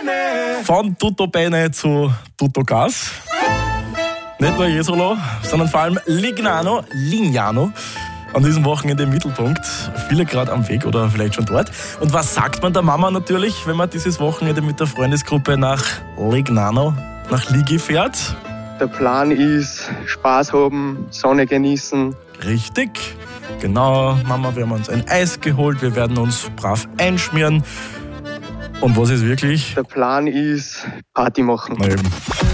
Von Tutto Bene zu Tutto Gas. Nicht nur Jesolo, sondern vor allem Lignano an diesem Wochenende im Mittelpunkt. Viele gerade am Weg oder vielleicht schon dort. Und was sagt man der Mama natürlich, wenn man dieses Wochenende mit der Freundesgruppe nach Lignano, nach Ligi fährt? Der Plan ist, Spaß haben, Sonne genießen. Richtig, genau. Mama, wir haben uns ein Eis geholt, wir werden uns brav einschmieren. Und was ist wirklich? Der Plan ist, Party machen. Na eben.